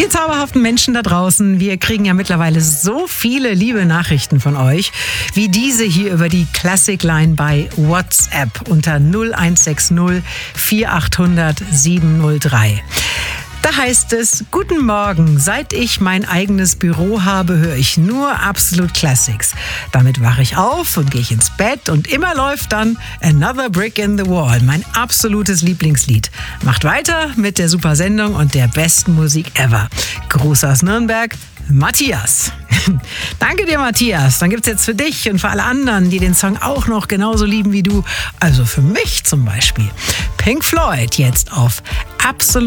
Ihr zauberhaften Menschen da draußen, wir kriegen ja mittlerweile so viele liebe Nachrichten von euch, wie diese hier über die Classic Line bei WhatsApp unter 0160 4800 703. Da heißt es: Guten Morgen, seit ich mein eigenes Büro habe, höre ich nur Absolute Classics. Damit wache ich auf und gehe ich ins Bett und immer läuft dann Another Brick in the Wall, mein absolutes Lieblingslied. Macht weiter mit der super Sendung und der besten Musik ever. Gruß aus Nürnberg, Matthias. Danke dir, Matthias. Dann gibt's jetzt für dich und für alle anderen, die den Song auch noch genauso lieben wie du, also für mich zum Beispiel, Pink Floyd jetzt auf Absolute